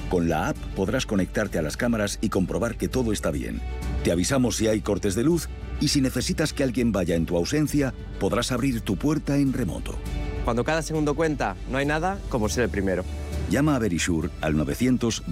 Con la app podrás conectarte a las cámaras y comprobar que todo está bien. Te avisamos si hay cortes de luz y si necesitas que alguien vaya en tu ausencia, podrás abrir tu puerta en remoto. Cuando cada segundo cuenta, no hay nada como ser el primero. Llama a Verisure al 900